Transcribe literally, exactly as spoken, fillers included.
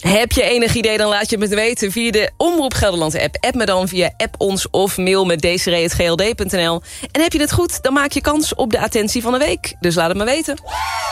Heb je enig idee, dan laat je het me weten via de Omroep Gelderland app. App me dan via app ons of mail met desiree at g l d punt n l. En heb je het goed, dan maak je kans op de attentie van de week. Dus laat het me weten.